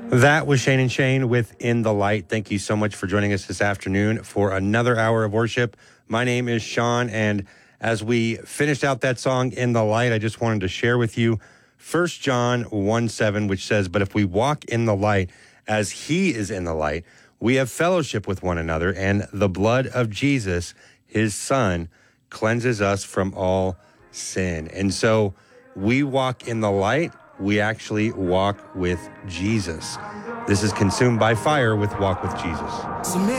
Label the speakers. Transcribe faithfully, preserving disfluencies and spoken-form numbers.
Speaker 1: That was Shane and Shane with In the Light. Thank you so much for joining us this afternoon for another hour of worship. My name is Sean, and as we finished out that song, In the Light, I just wanted to share with you First John one seven, which says, "But if we walk in the light as he is in the light, we have fellowship with one another, and the blood of Jesus, his son, cleanses us from all sin." And so we walk in the light. We actually walk with Jesus. This is Consumed by Fire with Walk with Jesus.